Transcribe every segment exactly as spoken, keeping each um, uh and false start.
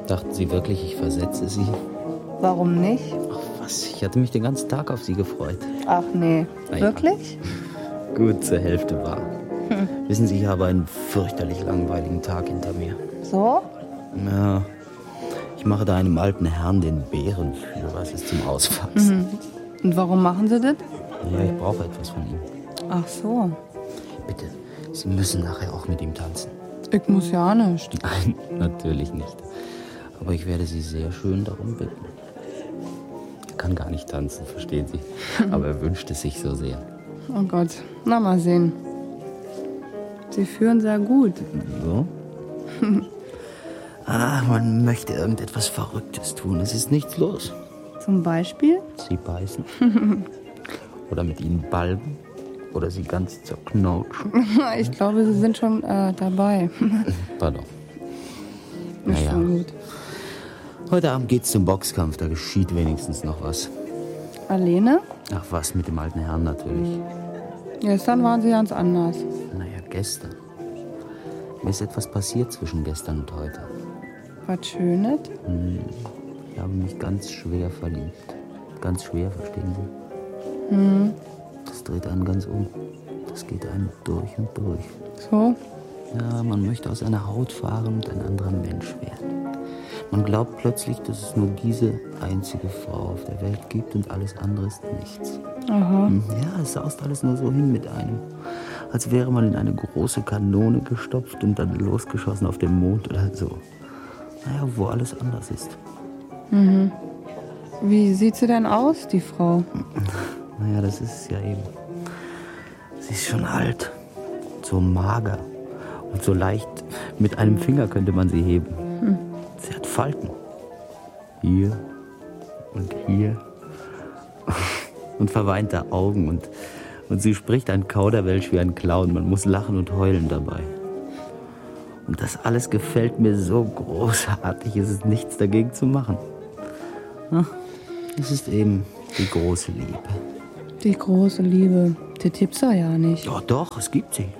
Dachten Sie wirklich, ich versetze Sie? Warum nicht? Ach was, ich hatte mich den ganzen Tag auf Sie gefreut. Ach nee, Na wirklich? Ja. Gut, zur Hälfte wahr. Hm. Wissen Sie, ich habe einen fürchterlich langweiligen Tag hinter mir. So? Ja, ich mache da einem alten Herrn den Bärenführer, es ist zum Auswachsen. Mhm. Und warum machen Sie das? Ja, ich brauche etwas von ihm. Ach so. Bitte, Sie müssen nachher auch mit ihm tanzen. Ich muss ja nicht. Nein, natürlich nicht. Aber ich werde Sie sehr schön darum bitten. Er kann gar nicht tanzen, verstehen Sie. Aber er wünscht es sich so sehr. Oh Gott, na mal sehen. Sie führen sehr gut. So? Ah, man möchte irgendetwas Verrücktes tun. Es ist nichts los. Zum Beispiel? Sie beißen. Oder mit ihnen balgen. Oder sie ganz zerknautschen. Ich glaube, Sie sind schon äh, dabei. Pardon. Ist Naja. schon gut. Heute Abend geht's zum Boxkampf. Da geschieht wenigstens noch was. Alleine? Ach was, mit dem alten Herrn natürlich. Gestern waren Sie ganz anders. Naja, gestern. Mir ist etwas passiert zwischen gestern und heute. Was Schönes? Hm. Ich habe mich ganz schwer verliebt. Ganz schwer, verstehen Sie? Hm. Das dreht einen ganz um. Das geht einem durch und durch. So? Ja, man möchte aus einer Haut fahren und ein anderer Mensch werden. Man glaubt plötzlich, dass es nur diese einzige Frau auf der Welt gibt und alles andere ist nichts. Aha. Ja, es saust alles nur so hin mit einem. Als wäre man in eine große Kanone gestopft und dann losgeschossen auf dem Mond oder so. Naja, wo alles anders ist. Mhm. Wie sieht sie denn aus, die Frau? Naja, das ist es ja eben. Sie ist schon alt. So mager. Und so leicht. Mit einem Finger könnte man sie heben. Hm. Sie hat Falten. Hier und hier. Und verweinte Augen. Und, und sie spricht ein Kauderwelsch wie ein Clown. Man muss lachen und heulen dabei. Und das alles gefällt mir so großartig. Es ist nichts dagegen zu machen. Es ist eben die große Liebe. Die große Liebe. Die gibt's ja ja nicht. Doch, doch, es gibt sie.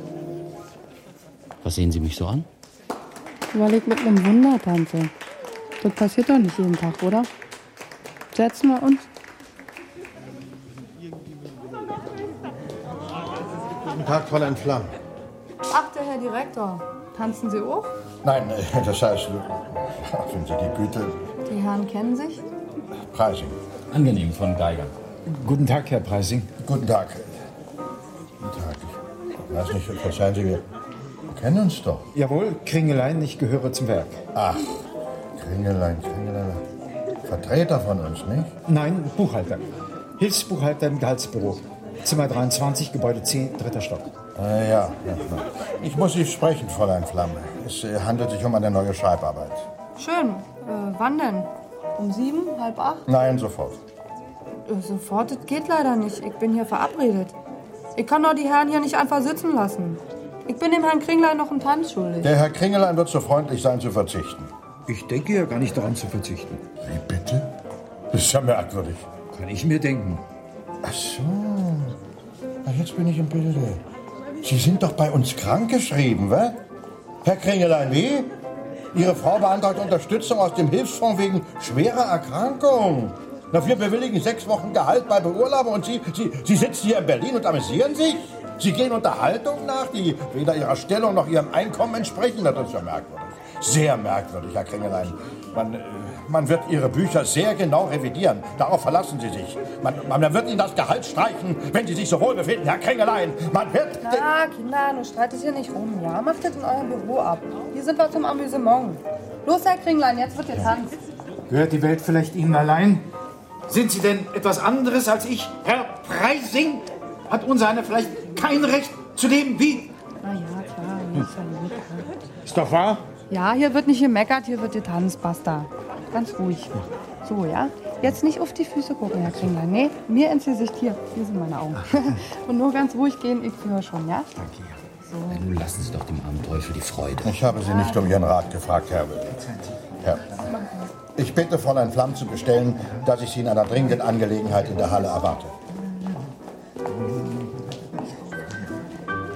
Was sehen Sie mich so an? Weil ich mit einem Wunder tanze. Das passiert doch nicht jeden Tag, oder? Setzen wir uns. Guten Tag, Fräulein Flamm. Ach, der Herr Direktor. Tanzen Sie auch? Nein, das heißt, wenn Sie die Güte... Die Herren kennen sich? Preising. Angenehm von Geiger. Guten Tag, Herr Preising. Guten Tag. Guten Tag. Ich weiß nicht, verzeihen Sie mir. Wir kennen uns doch. Jawohl, Kringelein, ich gehöre zum Werk. Ach, Kringelein, Kringelein. Vertreter von uns, nicht? Nein, Buchhalter. Hilfsbuchhalter im Gehaltsbüro. Zimmer dreiundzwanzig, Gebäude zehn, dritter Stock. Ah, ja, ja. Ich muss Sie sprechen, Fräulein Flamme. Es äh, handelt sich um eine neue Schreibarbeit. Schön. Äh, wann denn? Um sieben, halb acht? Nein, sofort. Äh, sofort? Das geht leider nicht. Ich bin hier verabredet. Ich kann doch die Herren hier nicht einfach sitzen lassen. Ich bin dem Herrn Kringlein noch einen Tanz schuldig. Der Herr Kringelein wird so freundlich sein, zu verzichten. Ich denke ja gar nicht daran zu verzichten. Wie bitte? Das ist ja merkwürdig. Kann ich mir denken. Ach so. Na, jetzt bin ich im Bilde. Sie sind doch bei uns krankgeschrieben, wa? Herr Kringelein, wie? Ihre Frau beantragt Unterstützung aus dem Hilfsfonds wegen schwerer Erkrankung. Na, wir bewilligen sechs Wochen Gehalt bei Beurlaubung und Sie, Sie, Sie sitzen hier in Berlin und amüsieren sich? Sie gehen Unterhaltungen nach, die weder Ihrer Stellung noch Ihrem Einkommen entsprechen? Das ist ja merkwürdig. Sehr merkwürdig, Herr Kringelein. Man, äh, man wird Ihre Bücher sehr genau revidieren. Darauf verlassen Sie sich. Man, man wird Ihnen das Gehalt streichen, wenn Sie sich so wohl befinden, Herr Kringelein. Man wird... Na, Kinder, nun streitet hier nicht rum, ja? Macht das in eurem Büro ab. Hier sind wir zum Amüsement. Los, Herr Kringlein, jetzt wird getanzt. Gehört die Welt vielleicht Ihnen allein? Sind Sie denn etwas anderes als ich, Herr Preising? Hat unser einer vielleicht kein Recht zu leben wie... Na ja, klar, hier ist ja gut. Ist doch wahr? Ja, hier wird nicht gemeckert, hier wird getanzt, basta. Ganz ruhig. So, ja? Jetzt nicht auf die Füße gucken, Herr Kringlein. Nee, mir ins Gesicht. Hier, hier sind meine Augen. Und nur ganz ruhig gehen, ich höre schon, ja? Danke, ja. So. Nun lassen Sie doch dem armen Teufel die Freude. Ich habe Sie nicht um Ihren Rat gefragt, Herr. Herr. Ich bitte Fräulein Flamm zu bestellen, dass ich Sie in einer dringenden Angelegenheit in der Halle erwarte.